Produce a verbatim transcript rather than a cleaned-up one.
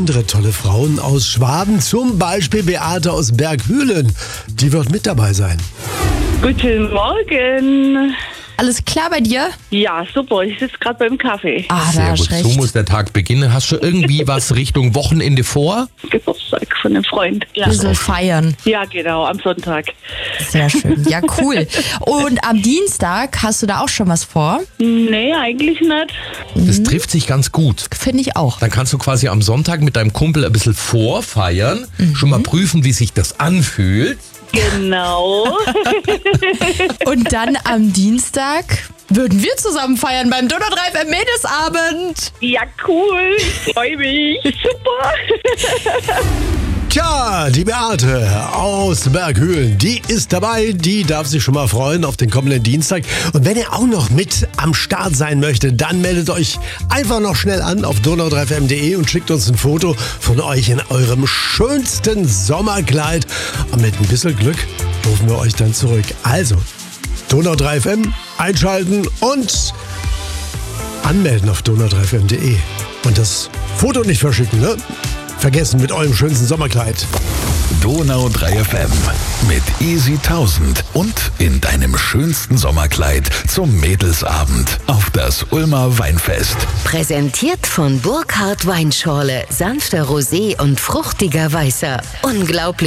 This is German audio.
andere tolle Frauen aus Schwaben, zum Beispiel Beate aus Berghülen. Die wird mit dabei sein. Guten Morgen. Alles klar bei dir? Ja, super. Ich sitze gerade beim Kaffee. Ah, Sehr da gut, hast recht. so muss der Tag beginnen. Hast du irgendwie was Richtung Wochenende vor? Geburtstag von einem Freund. Ja, Bisschen feiern. ja genau, am Sonntag. Sehr schön. Ja, cool. Und am Dienstag hast du da auch schon was vor? Nee, eigentlich nicht. Das trifft sich ganz gut. Finde ich auch. Dann kannst du quasi am Sonntag mit deinem Kumpel ein bisschen vorfeiern, schon mal prüfen, wie sich das anfühlt. Genau. Und dann am Dienstag würden wir zusammen feiern beim Donau drei F M Mädelsabend. Ja, cool. Ich freue mich. Super. Tja, die Beate aus Berghülen, die ist dabei. Die darf sich schon mal freuen auf den kommenden Dienstag. Und wenn ihr auch noch mit am Start sein möchtet, dann meldet euch einfach noch schnell an auf donau drei f m punkt de und schickt uns ein Foto von euch in eurem schönsten Sommerkleid. Und mit ein bisschen Glück rufen wir euch dann zurück. Also, Donau drei F M einschalten und anmelden auf donau drei f m punkt de. Und das Foto nicht verschicken, ne? Vergessen mit eurem schönsten Sommerkleid. Donau drei F M mit Easy tausend und in deinem schönsten Sommerkleid zum Mädelsabend auf das Ulmer Weinfest. Präsentiert von Burkhardt Weinschorle. Sanfter Rosé und fruchtiger Weißer. Unglaublich